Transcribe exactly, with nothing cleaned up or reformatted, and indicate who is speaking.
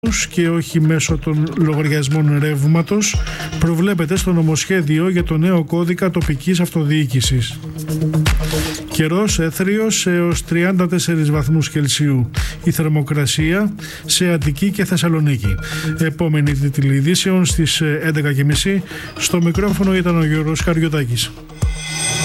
Speaker 1: και όχι μέσω των λογαριασμών ρεύματος, προβλέπεται στο νομοσχέδιο για το νέο κώδικα τοπικής αυτοδιοίκησης. Καιρός έθριος έως τριάντα τέσσερις βαθμούς Κελσίου η θερμοκρασία σε Αττική και Θεσσαλονίκη. Επόμενη τίτλη ειδήσεων στις έντεκα και μισή. Στο μικρόφωνο ήταν ο Γιώργος Καριωτάκης.